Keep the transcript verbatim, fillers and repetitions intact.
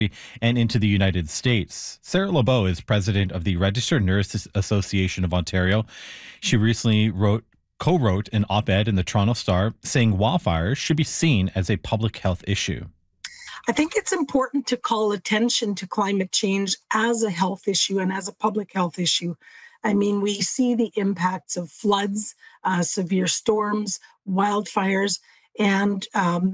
and into the United States. Sarah LeBeau is president of the Registered Nurses Association of Ontario. She recently wrote co-wrote an op-ed in the Toronto Star saying wildfires should be seen as a public health issue. I think it's important to call attention to climate change as a health issue and as a public health issue. I mean, we see the impacts of floods, uh, severe storms, wildfires, and um,